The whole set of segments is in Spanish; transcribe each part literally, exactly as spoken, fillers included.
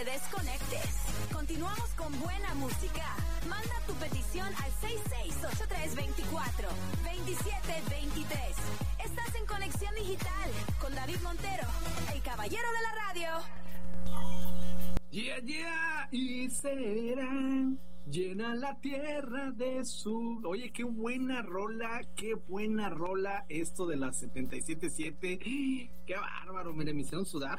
te desconectes. Continuamos con buena música. Manda tu petición al seis seis ocho tres dos cuatro, dos siete dos tres. Estás en Conexión Digital con David Montero, el caballero de la radio. Yeah, yeah, y será llena la tierra de su... Oye, qué buena rola, qué buena rola esto de las setenta y siete siete. Qué bárbaro, mire, me hicieron sudar.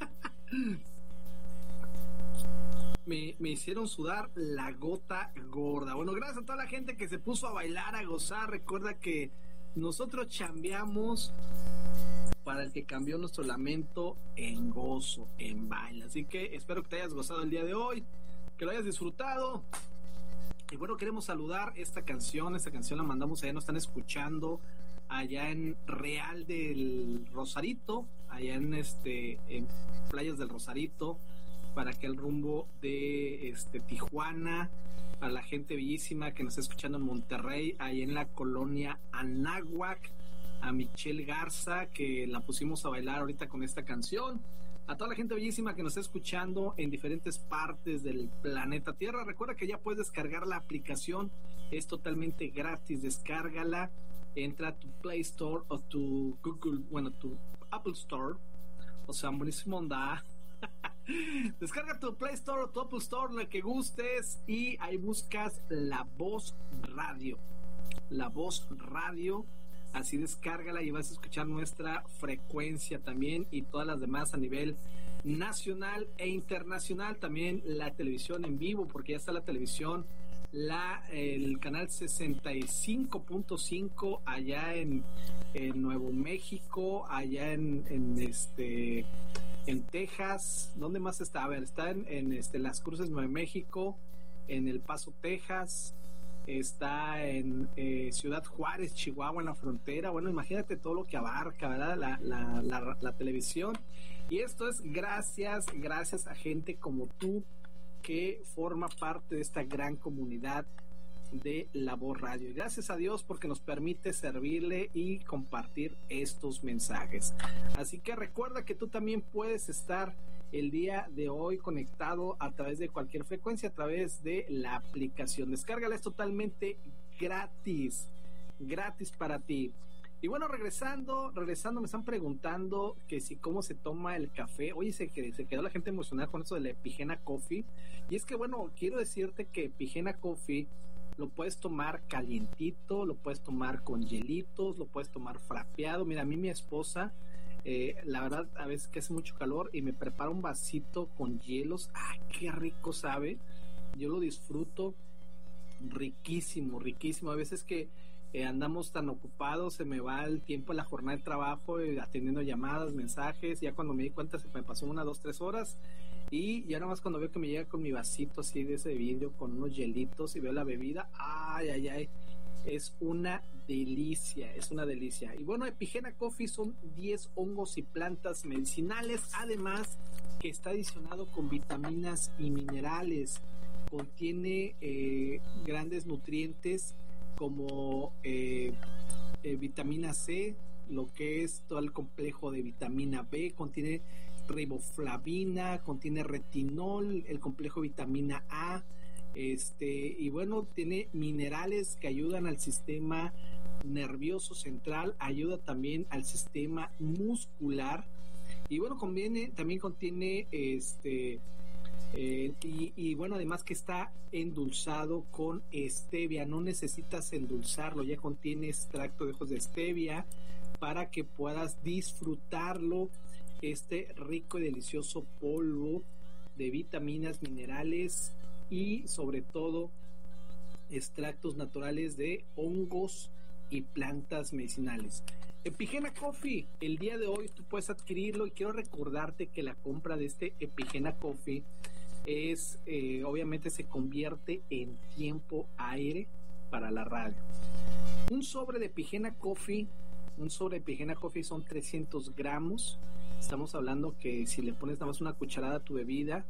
Me, me hicieron sudar la gota gorda. Bueno, gracias a toda la gente que se puso a bailar, a gozar. Recuerda que nosotros chambeamos para el que cambió nuestro lamento en gozo, en baile. Así que espero que te hayas gozado el día de hoy, que lo hayas disfrutado. Y bueno, queremos saludar esta canción. Esta canción la mandamos allá, nos están escuchando allá en Real del Rosarito, allá en este en Playas del Rosarito, para aquel rumbo de este Tijuana, para la gente bellísima que nos está escuchando en Monterrey, ahí en la colonia Anáhuac, a Michelle Garza, que la pusimos a bailar ahorita con esta canción, a toda la gente bellísima que nos está escuchando en diferentes partes del planeta Tierra. Recuerda que ya puedes descargar la aplicación, es totalmente gratis, descárgala, entra a tu Play Store o tu Google, bueno, tu Apple Store, o sea, buenísimo onda. Descarga tu Play Store o tu Apple Store, lo que gustes, y ahí buscas La Voz Radio, La Voz Radio. Así descárgala y vas a escuchar nuestra frecuencia también y todas las demás a nivel nacional e internacional. También la televisión en vivo, porque ya está la televisión, la el canal sesenta y cinco punto cinco allá en, en Nuevo México, allá en, en este en Texas. ¿Dónde más está? A ver, está en, en este Las Cruces, Nuevo México, en El Paso, Texas. Está en eh, Ciudad Juárez, Chihuahua, en la frontera. Bueno, imagínate todo lo que abarca, ¿verdad? La, la, la, la televisión. Y esto es gracias, gracias a gente como tú que forma parte de esta gran comunidad de La Voz Radio. Y gracias a Dios porque nos permite servirle y compartir estos mensajes. Así que recuerda que tú también puedes estar el día de hoy conectado a través de cualquier frecuencia, a través de la aplicación. Descárgala, es totalmente gratis, gratis para ti. Y bueno, regresando, regresando, me están preguntando que si cómo se toma el café. Oye, se, se quedó la gente emocionada con eso de la Epigena Coffee. Y es que bueno, quiero decirte que Epigena Coffee lo puedes tomar calientito, lo puedes tomar con hielitos, lo puedes tomar frapeado. Mira, a mí mi esposa, eh, la verdad, a veces que hace mucho calor y me prepara un vasito con hielos. ¡Ay, qué rico sabe! Yo lo disfruto riquísimo, riquísimo. A veces que eh, andamos tan ocupados, se me va el tiempo en la jornada de trabajo, eh, atendiendo llamadas, mensajes. Ya cuando me di cuenta se me pasó una, dos, tres horas. Y ya nada más cuando veo que me llega con mi vasito así de ese vidrio con unos hielitos y veo la bebida, ay, ay, ay, es una delicia, es una delicia. Y bueno, Epigena Coffee son diez hongos y plantas medicinales, además que está adicionado con vitaminas y minerales. Contiene eh, grandes nutrientes como eh, eh, vitamina C, lo que es todo el complejo de vitamina B, contiene riboflavina, contiene retinol, el complejo vitamina A, este, y bueno, tiene minerales que ayudan al sistema nervioso central, ayuda también al sistema muscular, y bueno, conviene, también contiene este eh, y, y bueno, además que está endulzado con stevia, no necesitas endulzarlo, ya contiene extracto de hojas de stevia para que puedas disfrutarlo, este rico y delicioso polvo de vitaminas, minerales y sobre todo extractos naturales de hongos y plantas medicinales. Epigena Coffee, el día de hoy tú puedes adquirirlo y quiero recordarte que la compra de este Epigena Coffee es, eh, obviamente se convierte en tiempo aire para la radio. Un sobre de Epigena Coffee, un sobre de Epigena Coffee son trescientos gramos. Estamos hablando que si le pones nada más una cucharada a tu bebida,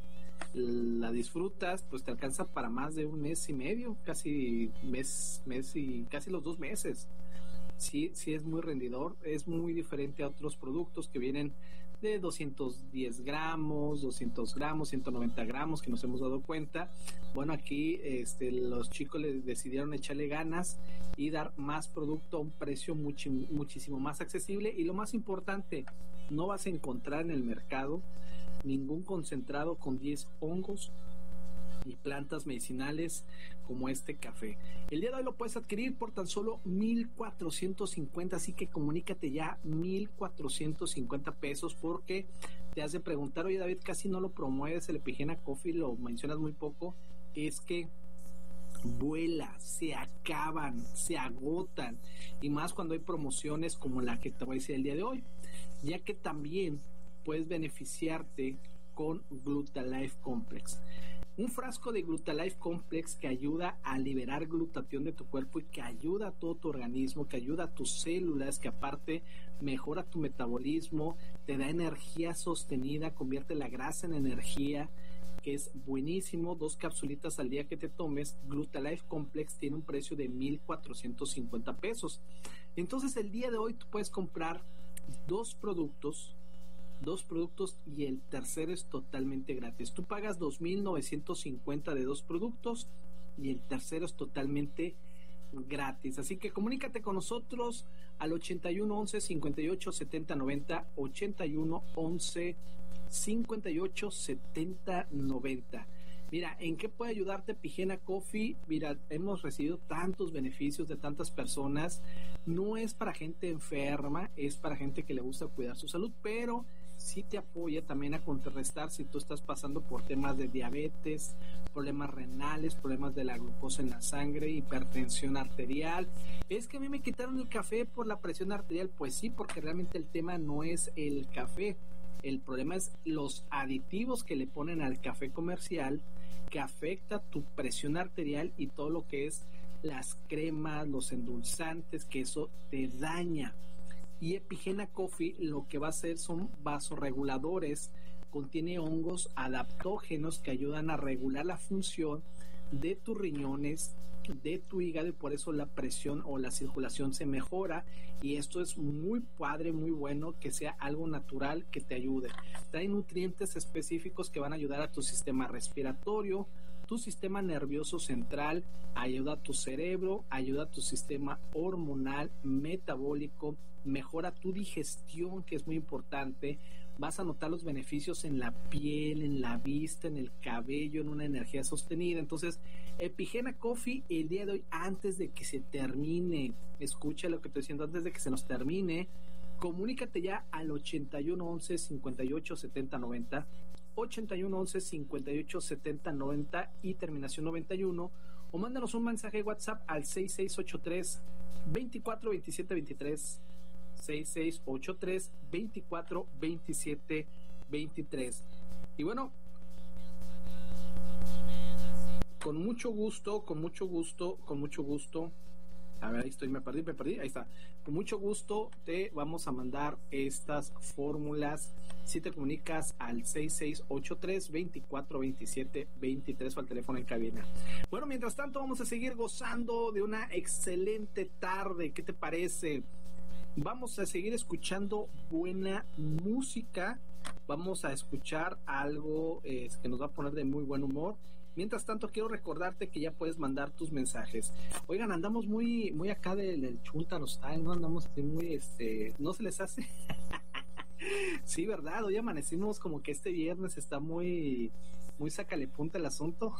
la disfrutas, pues te alcanza para más de un mes y medio, casi mes, mes y casi los dos meses. Sí, sí es muy rendidor, es muy diferente a otros productos que vienen de doscientos diez gramos, doscientos gramos, ciento noventa gramos, que nos hemos dado cuenta. Bueno, aquí este, los chicos les decidieron echarle ganas y dar más producto a un precio muchi, muchísimo más accesible. Y lo más importante, no vas a encontrar en el mercado ningún concentrado con diez hongos y plantas medicinales como este café. El día de hoy lo puedes adquirir por tan solo mil cuatrocientos cincuenta, así que comunícate ya, mil cuatrocientos cincuenta pesos, porque te has de preguntar, oye David, casi no lo promueves el Epigenia Coffee, lo mencionas muy poco. Es que vuela, se acaban, se agotan, y más cuando hay promociones como la que te voy a decir el día de hoy, ya que también puedes beneficiarte con Glutalife Complex. Un frasco de Glutalife Complex que ayuda a liberar glutatión de tu cuerpo y que ayuda a todo tu organismo, que ayuda a tus células, que aparte mejora tu metabolismo, te da energía sostenida, convierte la grasa en energía, que es buenísimo. Dos capsulitas al día que te tomes. Glutalife Complex tiene un precio de mil cuatrocientos cincuenta pesos. Entonces el día de hoy tú puedes comprar dos productos dos productos y el tercero es totalmente gratis. Tú pagas dos mil novecientos cincuenta de dos productos y el tercero es totalmente gratis. Así que comunícate con nosotros al ochenta y uno once cincuenta y ocho setenta noventa, ochenta y uno once cincuenta y ocho setenta noventa. Mira, ¿en qué puede ayudarte Epigenia Coffee? Mira, hemos recibido tantos beneficios de tantas personas. No es para gente enferma, es para gente que le gusta cuidar su salud, pero sí te apoya también a contrarrestar si tú estás pasando por temas de diabetes, problemas renales, problemas de la glucosa en la sangre, hipertensión arterial. Es que a mí me quitaron el café por la presión arterial. Pues sí, porque realmente el tema no es el café. El problema es los aditivos que le ponen al café comercial, que afecta tu presión arterial y todo lo que es las cremas, los endulzantes, que eso te daña. Y Epigenia Coffee lo que va a hacer son vasorreguladores, contiene hongos adaptógenos que ayudan a regular la función de tus riñones, de tu hígado, y por eso la presión o la circulación se mejora. Y esto es muy padre, muy bueno, que sea algo natural que te ayude. Trae nutrientes específicos que van a ayudar a tu sistema respiratorio, tu sistema nervioso central, ayuda a tu cerebro, ayuda a tu sistema hormonal, metabólico, mejora tu digestión, que es muy importante. Vas a notar los beneficios en la piel, en la vista, en el cabello, en una energía sostenida. Entonces, Epigenia Coffee, el día de hoy, antes de que se termine, escucha lo que estoy diciendo, antes de que se nos termine, comunícate ya al ochenta y uno once cincuenta y ocho setenta noventa, ochenta y uno once cincuenta y ocho setenta noventa y terminación noventa y uno, o mándanos un mensaje de WhatsApp al seis seis ocho tres veinticuatro veintisiete veintitrés, seis seis ocho tres veinticuatro veintisiete veintitrés. Y bueno, con mucho gusto, con mucho gusto, con mucho gusto. A ver, ahí estoy, me perdí, me perdí, ahí está. Con mucho gusto te vamos a mandar estas fórmulas si te comunicas al seis seis ocho tres veinticuatro veintisiete veintitrés o al teléfono en cabina. Bueno, mientras tanto vamos a seguir gozando de una excelente tarde. ¿Qué te parece? Vamos a seguir escuchando buena música. Vamos a escuchar algo eh, que nos va a poner de muy buen humor. Mientras tanto, quiero recordarte que ya puedes mandar tus mensajes. Oigan, andamos muy muy acá del, del Chuntaro Style, ¿no? Andamos así muy, este, ¿no se les hace? Sí, ¿verdad? Hoy amanecimos como que este viernes está muy, muy sácale punta el asunto.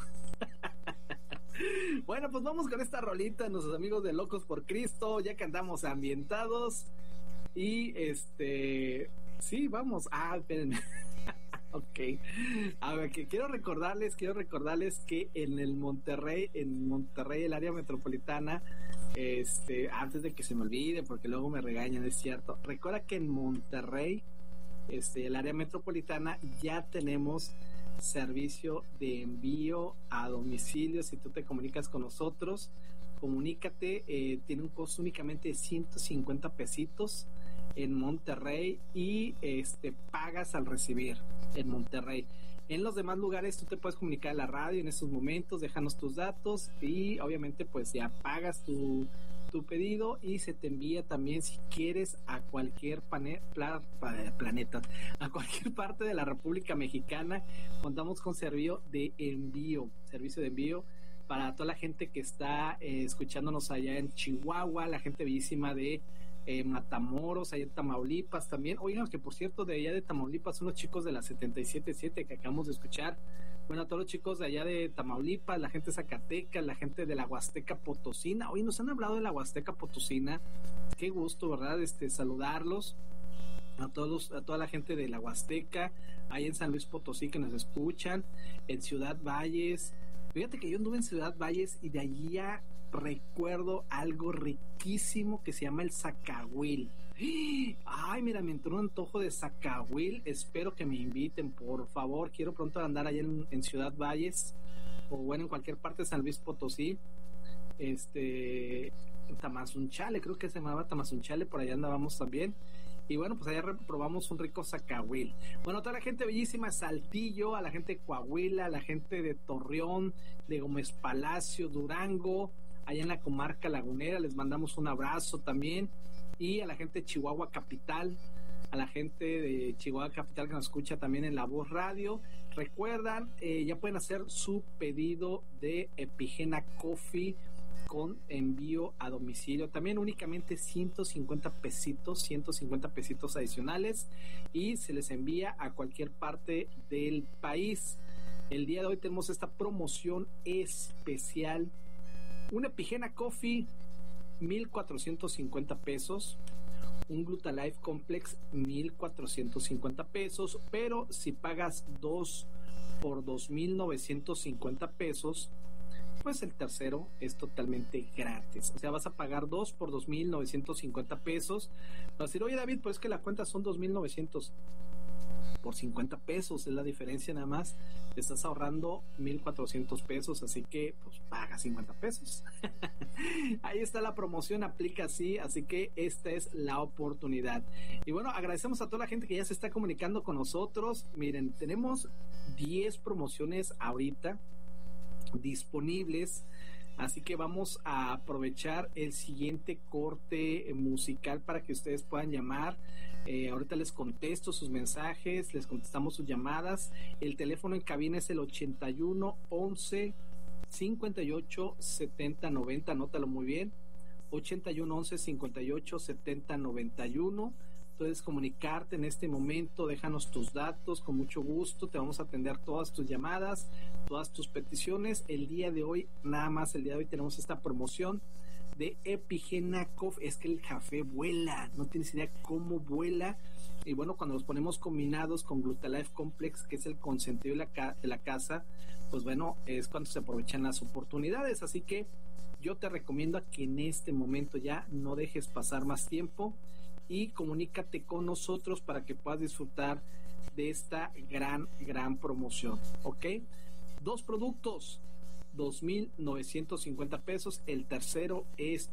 Bueno, pues vamos con esta rolita, nuestros amigos de Locos por Cristo, ya que andamos ambientados. Y este, sí, vamos. Ah, espérenme. Ok, a ver, que quiero recordarles, quiero recordarles que en el Monterrey, en Monterrey, el área metropolitana, este, antes de que se me olvide, porque luego me regañan, es cierto, recuerda que en Monterrey, este, el área metropolitana, ya tenemos servicio de envío a domicilio. Si tú te comunicas con nosotros, comunícate, eh, tiene un costo únicamente de ciento cincuenta pesitos en Monterrey y este pagas al recibir en Monterrey. En los demás lugares tú te puedes comunicar a la radio en estos momentos, déjanos tus datos y obviamente pues ya pagas tu, tu pedido y se te envía también si quieres a cualquier pane, pla, planeta, a cualquier parte de la República Mexicana. Contamos con servicio de envío, servicio de envío para toda la gente que está eh, escuchándonos allá en Chihuahua, la gente bellísima de eh, Matamoros, allá en Tamaulipas también. Oigan, que por cierto, de allá de Tamaulipas, unos chicos de la setenta y siete punto siete que acabamos de escuchar. Bueno, a todos los chicos de allá de Tamaulipas, la gente de Zacatecas, la gente de la Huasteca Potosina. Hoy nos han hablado de la Huasteca Potosina. Qué gusto, ¿verdad? Este, saludarlos. A todos, a toda la gente de la Huasteca, ahí en San Luis Potosí que nos escuchan, en Ciudad Valles. Fíjate que yo anduve en Ciudad Valles y de allí ya recuerdo algo riquísimo que se llama el zacahuil. Ay, mira, me entró un antojo de zacahuil. Espero que me inviten, por favor. Quiero pronto andar allá en, en Ciudad Valles, o bueno, en cualquier parte de San Luis Potosí. Este, Tamazunchale, creo que se llamaba Tamazunchale, por allá andábamos también. Y bueno, pues allá probamos un rico zacahuil. Bueno, a toda la gente bellísima de Saltillo, a la gente de Coahuila, a la gente de Torreón, de Gómez Palacio, Durango, allá en la comarca lagunera, les mandamos un abrazo también. Y a la gente de Chihuahua Capital, a la gente de Chihuahua Capital que nos escucha también en La Voz Radio. Recuerdan, eh, ya pueden hacer su pedido de Epigena Coffee con envío a domicilio. También únicamente ciento cincuenta pesitos, ciento cincuenta pesitos adicionales, y se les envía a cualquier parte del país. El día de hoy tenemos esta promoción especial. Una Epigena Coffee, mil cuatrocientos cincuenta pesos. Un Glutalife Complex, mil cuatrocientos cincuenta pesos. Pero si pagas dos por dos mil novecientos cincuenta pesos, pues el tercero es totalmente gratis. O sea, vas a pagar dos por dos mil novecientos cincuenta pesos. Vas a decir, oye David, pues es que la cuenta son dos mil novecientos por cincuenta pesos, es la diferencia nada más. Te estás ahorrando mil cuatrocientos pesos, así que pues paga cincuenta pesos. Ahí está la promoción, aplica así, así que esta es la oportunidad. Y bueno, agradecemos a toda la gente que ya se está comunicando con nosotros. Miren, tenemos diez promociones ahorita disponibles, así que vamos a aprovechar el siguiente corte musical para que ustedes puedan llamar. Eh, ahorita les contesto sus mensajes, les contestamos sus llamadas. El teléfono en cabina es el ochenta y uno once cincuenta y ocho setenta noventa, anótalo muy bien, ochenta y uno once cincuenta y ocho setenta noventa y uno. Puedes comunicarte en este momento, déjanos tus datos, con mucho gusto te vamos a atender todas tus llamadas, todas tus peticiones. El día de hoy, nada más el día de hoy tenemos esta promoción de Epigena Coffee. Es que el café vuela, no tienes idea cómo vuela. Y bueno, cuando los ponemos combinados con Glutalife Complex, que es el consentido de la, ca- de la casa, pues bueno, es cuando se aprovechan las oportunidades. Así que yo te recomiendo a que en este momento ya no dejes pasar más tiempo y comunícate con nosotros para que puedas disfrutar de esta gran, gran promoción, ¿ok? Dos productos, dos mil novecientos cincuenta pesos, el tercero es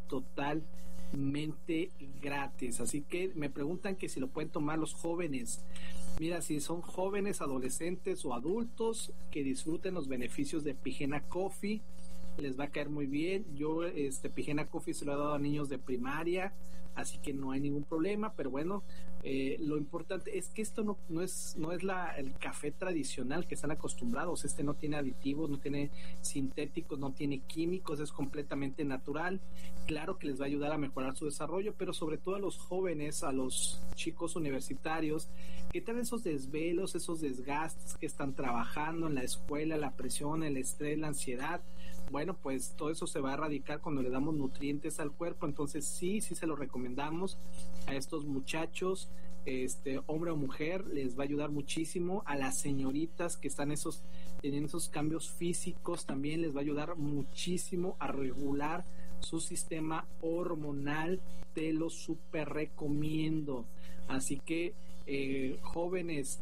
totalmente gratis, así que me preguntan que si lo pueden tomar los jóvenes. Mira, si son jóvenes, adolescentes o adultos que disfruten los beneficios de Epigena Coffee, les va a caer muy bien. Yo este Epigena Coffee se lo he dado a niños de primaria, así que no hay ningún problema, pero bueno, eh, lo importante es que esto no, no es no es la el café tradicional que están acostumbrados. Este no tiene aditivos, no tiene sintéticos, no tiene químicos, es completamente natural. Claro que les va a ayudar a mejorar su desarrollo, pero sobre todo a los jóvenes, a los chicos universitarios que tienen esos desvelos, esos desgastes, que están trabajando en la escuela, la presión, el estrés, la ansiedad. Bueno, pues todo eso se va a erradicar cuando le damos nutrientes al cuerpo. Entonces sí, sí se lo recomendamos a estos muchachos, este hombre o mujer, les va a ayudar muchísimo. A las señoritas que están esos teniendo esos cambios físicos, también les va a ayudar muchísimo a regular su sistema hormonal. Te lo súper recomiendo. Así que eh, jóvenes,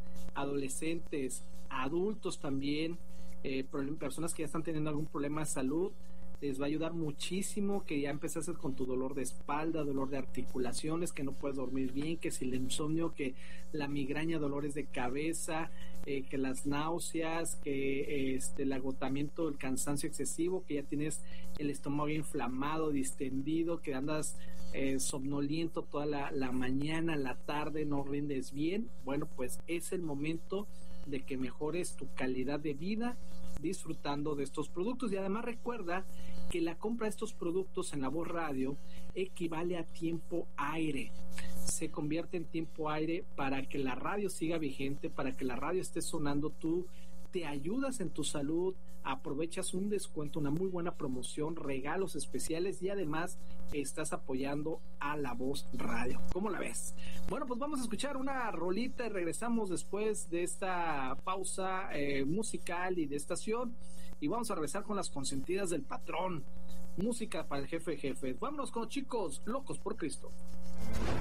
adolescentes, adultos también, Eh, personas que ya están teniendo algún problema de salud, les va a ayudar muchísimo, que ya empezaste con tu dolor de espalda, dolor de articulaciones, que no puedes dormir bien, que si el insomnio, que la migraña, dolores de cabeza, eh, que las náuseas, que este, el agotamiento, el cansancio excesivo, que ya tienes el estómago inflamado, distendido, que andas eh, somnoliento toda la, la mañana, la tarde, no rindes bien. Bueno, pues es el momento de que mejores tu calidad de vida disfrutando de estos productos. Y además recuerda que la compra de estos productos en La Voz Radio equivale a tiempo aire, se convierte en tiempo aire para que la radio siga vigente, para que la radio esté sonando. Tú te ayudas en tu salud, aprovechas un descuento, una muy buena promoción, regalos especiales y además estás apoyando a La Voz Radio. ¿Cómo la ves? Bueno, pues vamos a escuchar una rolita y regresamos después de esta pausa eh, musical y de estación, y vamos a regresar con las consentidas del patrón, música para el jefe de jefes. Vámonos con los chicos locos por Cristo.